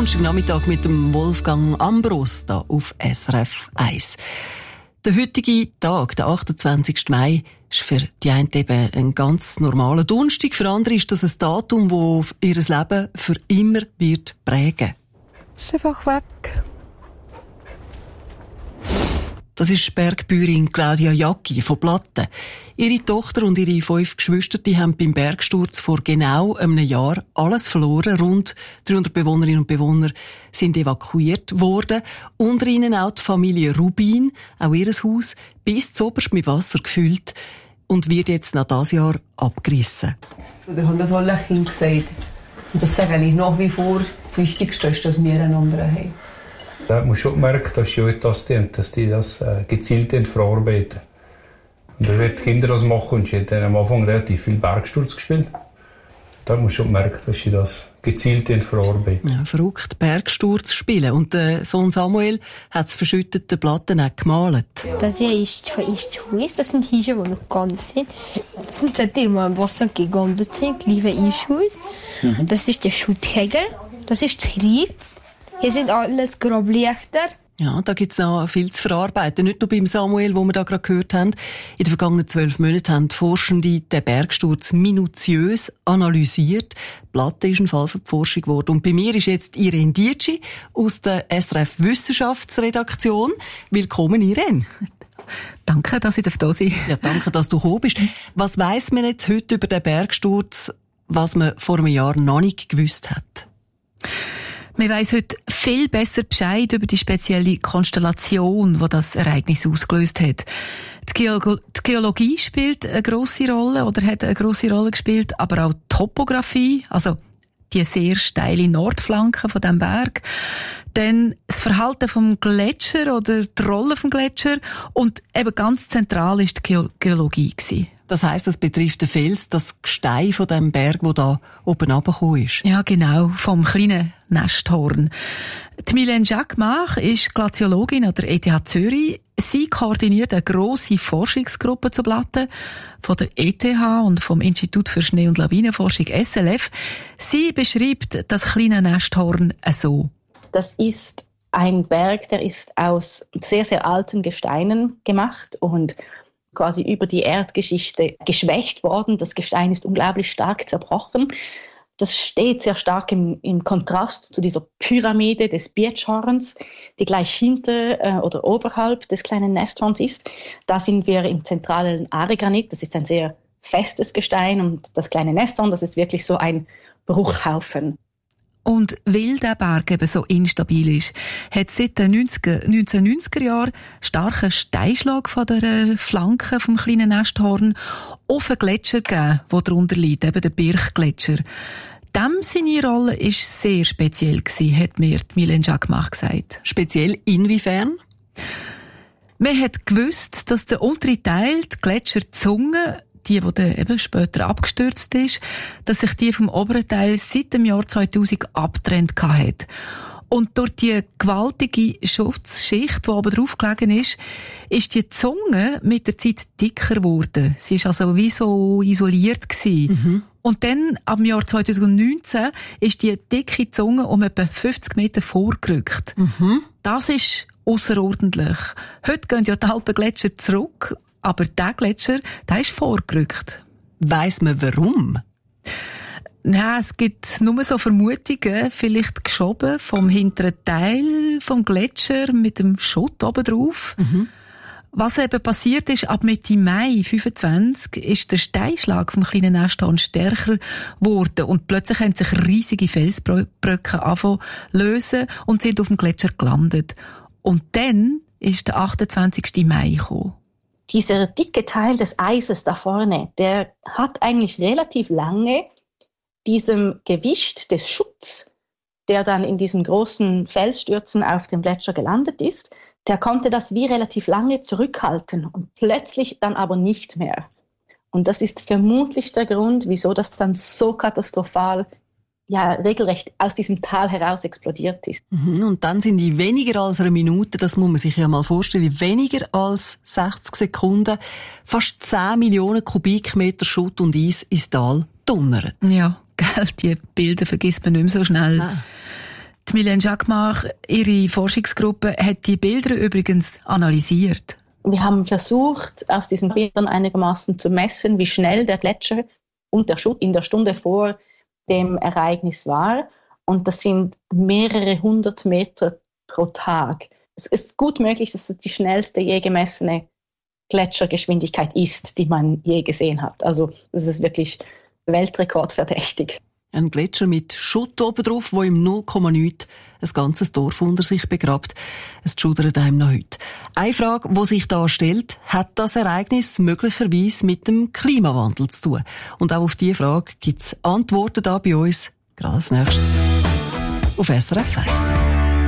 Donnerstagnachmittag mit dem Wolfgang Ambros da auf SRF 1. Der heutige Tag, der 28. Mai, ist für die einen eben ein ganz normaler Donnerstag. Für andere ist das ein Datum, das ihr Leben für immer wird prägen. Es ist einfach weg. Das ist die Bergbäuerin Claudia Jacki von Platten. Ihre Tochter und ihre 5 Geschwister haben beim Bergsturz vor genau einem Jahr alles verloren. Rund 300 Bewohnerinnen und Bewohner sind evakuiert worden. Unter ihnen auch die Familie Rubin, auch ihr Haus, bis zuoberst mit Wasser gefüllt und wird jetzt nach diesem Jahr abgerissen. Wir haben das alle Kinder gesagt. Und das sage ich nach wie vor, das Wichtigste ist, dass wir einander haben. Da muss schon merken, dass die das gezielt verarbeiten. Und da wird die Kinder das machen und sie hat am Anfang relativ viel Bergsturz gespielt. Da muss schon merken, dass sie das gezielt verarbeiten. Ja, verrückt, Bergsturz spielen. Und der Sohn Samuel hat das verschüttete Platten auch gemalt. Das hier ist von das Haus, das sind Hirsche, die noch gegangen sind. Das sind seitdem wir im Wasser gegangen sind, liebe Hirschhaus. Das ist der Schutthegel, das ist die Ritz. Hier sind alles Grablichter. Ja, da gibt's noch viel zu verarbeiten. Nicht nur beim Samuel, wo wir da gerade gehört haben. In den vergangenen 12 Monaten haben die Forschende den Bergsturz minutiös analysiert. Die Platte ist ein Fall für die Forschung geworden. Und bei mir ist jetzt Irene Dietschi aus der SRF Wissenschaftsredaktion. Willkommen, Irene. Danke, dass ich da sein darf. Ja, danke, dass du gekommen bist. Was weiss man jetzt heute über den Bergsturz, was man vor einem Jahr noch nicht gewusst hat? Man weiss heute viel besser Bescheid über die spezielle Konstellation, die das Ereignis ausgelöst hat. Die Geologie spielt eine grosse Rolle oder hat eine grosse Rolle gespielt, aber auch die Topographie, also die sehr steile Nordflanke von dem Berg. Dann das Verhalten vom Gletscher oder die Rolle vom Gletscher und eben ganz zentral ist die Geologie gewesen. Das heisst, das betrifft den Fels, das Gestein von dem Berg, wo da oben runtergekommen ist. Ja, genau, vom kleinen Nesthorn. Die Mylène Jacquemart ist Glaziologin an der ETH Zürich. Sie koordiniert eine grosse Forschungsgruppe zu Platten von der ETH und vom Institut für Schnee- und Lawinenforschung SLF. Sie beschreibt das kleine Nesthorn so. Das ist ein Berg, der ist aus sehr, sehr alten Gesteinen gemacht und quasi über die Erdgeschichte geschwächt worden. Das Gestein ist unglaublich stark zerbrochen. Das steht sehr stark im Kontrast zu dieser Pyramide des Birchhorns, die gleich hinter oder oberhalb des kleinen Nesthorns ist. Da sind wir im zentralen Aregranit. Das ist ein sehr festes Gestein und das kleine Nesthorn, das ist wirklich so ein Bruchhaufen. Und weil der Berg eben so instabil ist, hat es seit den 1990er Jahren starken Steinschlag von der Flanke vom kleinen Nesthorn auf einen Gletscher gegeben, der darunter liegt, eben der Birchgletscher. Dem seine Rolle war sehr speziell gewesen, hat mir Mylène Jacquemart gesagt. Speziell inwiefern? Man hat gewusst, dass der untere Teil, die Gletscherzunge, die dann eben später abgestürzt ist, dass sich die vom oberen Teil seit dem Jahr 2000 abgetrennt hat. Und durch die gewaltige Schutzschicht, die oben drauf gelegen ist die Zunge mit der Zeit dicker geworden. Sie ist also wie so isoliert gewesen. Und dann, ab dem Jahr 2019, ist die dicke Zunge um etwa 50 Meter vorgerückt. Das ist ausserordentlich. Heute gehen ja die Alpengletscher zurück, aber der Gletscher, der ist vorgerückt. Weiss man warum? Nein, es gibt nur so Vermutungen, vielleicht geschoben vom hinteren Teil vom Gletscher mit dem Schutt oben drauf. Was eben passiert ist, ab Mitte Mai 25 ist der Steinschlag vom kleinen Nesthorn stärker geworden und plötzlich haben sich riesige Felsbröcke angefangen zu lösen und sind auf dem Gletscher gelandet. Und dann ist der 28. Mai gekommen. Dieser dicke Teil des Eises da vorne, der hat eigentlich relativ lange diesem Gewicht des Schutts, der dann in diesen großen Felsstürzen auf dem Gletscher gelandet ist, der konnte das wie relativ lange zurückhalten und plötzlich dann aber nicht mehr. Und das ist vermutlich der Grund, wieso das dann so katastrophal regelrecht aus diesem Tal heraus explodiert ist. Und dann sind die weniger als eine Minute, das muss man sich ja mal vorstellen, weniger als 60 Sekunden, fast 10 Millionen Kubikmeter Schutt und Eis ins Tal donnert. Ja, gell, die Bilder vergisst man nicht mehr so schnell. Nein. Die Mylène Jacquemart, Ihre Forschungsgruppe hat die Bilder übrigens analysiert. Wir haben versucht, aus diesen Bildern einigermaßen zu messen, wie schnell der Gletscher und der Schutt in der Stunde vor dem Ereignis war. Und das sind mehrere 100 Meter pro Tag. Es ist gut möglich, dass es die schnellste je gemessene Gletschergeschwindigkeit ist, die man je gesehen hat. Also das ist wirklich weltrekordverdächtig. Ein Gletscher mit Schutt oben drauf, wo im 0,9 ein ganzes Dorf unter sich begrabt. Es schudert einem noch heute. Eine Frage, die sich da stellt, hat das Ereignis möglicherweise mit dem Klimawandel zu tun? Und auch auf diese Frage gibt es Antworten da bei uns, gerade als nächstes auf SRF 1.